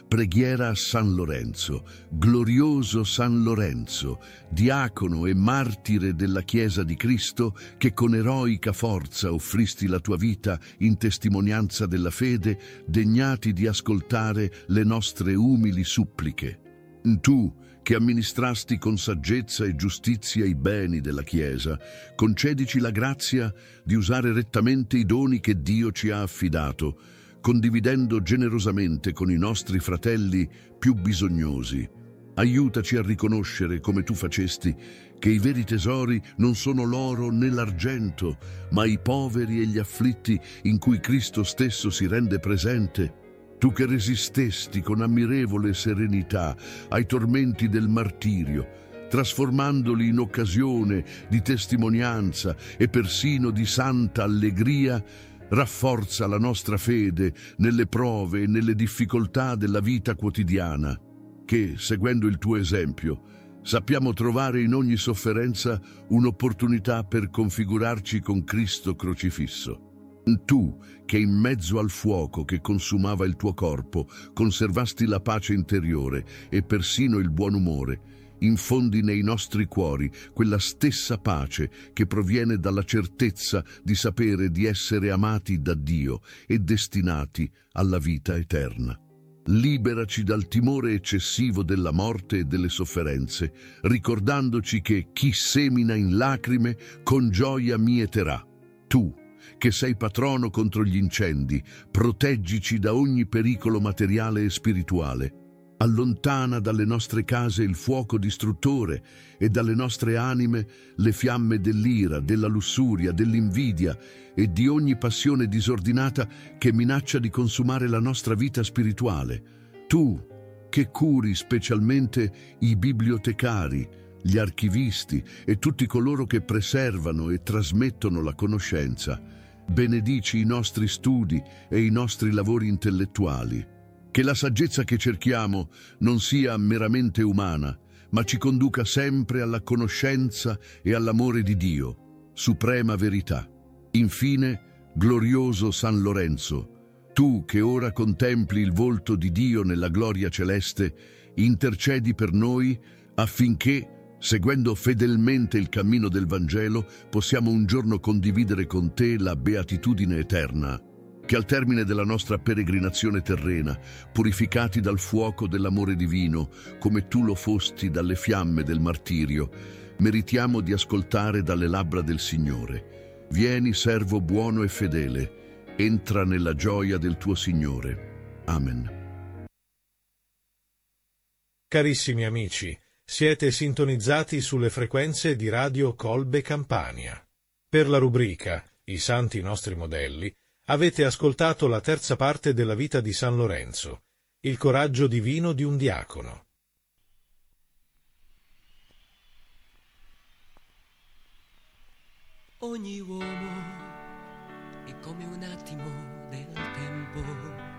Preghiera a San Lorenzo, glorioso San Lorenzo, diacono e martire della Chiesa di Cristo, che con eroica forza offristi la tua vita in testimonianza della fede, degnati di ascoltare le nostre umili suppliche. Tu, che amministrasti con saggezza e giustizia i beni della Chiesa, concedici la grazia di usare rettamente i doni che Dio ci ha affidato, condividendo generosamente con i nostri fratelli più bisognosi. Aiutaci a riconoscere, come tu facesti, che i veri tesori non sono l'oro né l'argento, ma i poveri e gli afflitti in cui Cristo stesso si rende presente. Tu che resistesti con ammirevole serenità ai tormenti del martirio, trasformandoli in occasione di testimonianza e persino di santa allegria, rafforza la nostra fede nelle prove e nelle difficoltà della vita quotidiana, che, seguendo il tuo esempio, sappiamo trovare in ogni sofferenza un'opportunità per configurarci con Cristo crocifisso. Tu, che in mezzo al fuoco che consumava il tuo corpo, conservasti la pace interiore e persino il buon umore, infondi nei nostri cuori quella stessa pace che proviene dalla certezza di sapere di essere amati da Dio e destinati alla vita eterna. Liberaci dal timore eccessivo della morte e delle sofferenze, ricordandoci che chi semina in lacrime con gioia mieterà. Tu, che sei patrono contro gli incendi, proteggici da ogni pericolo materiale e spirituale. Allontana dalle nostre case il fuoco distruttore e dalle nostre anime le fiamme dell'ira, della lussuria, dell'invidia e di ogni passione disordinata che minaccia di consumare la nostra vita spirituale. Tu, che curi specialmente i bibliotecari, gli archivisti e tutti coloro che preservano e trasmettono la conoscenza, benedici i nostri studi e i nostri lavori intellettuali. Che la saggezza che cerchiamo non sia meramente umana, ma ci conduca sempre alla conoscenza e all'amore di Dio, suprema verità. Infine, glorioso San Lorenzo, tu che ora contempli il volto di Dio nella gloria celeste, intercedi per noi affinché, seguendo fedelmente il cammino del Vangelo, possiamo un giorno condividere con te la beatitudine eterna. Che al termine della nostra peregrinazione terrena, purificati dal fuoco dell'amore divino, come tu lo fosti dalle fiamme del martirio, meritiamo di ascoltare dalle labbra del Signore. Vieni, servo buono e fedele, entra nella gioia del tuo Signore. Amen. Carissimi amici, siete sintonizzati sulle frequenze di Radio Colbe Campania. Per la rubrica I Santi Nostri Modelli, avete ascoltato la terza parte della vita di San Lorenzo, il coraggio divino di un diacono. Ogni uomo è come un attimo del tempo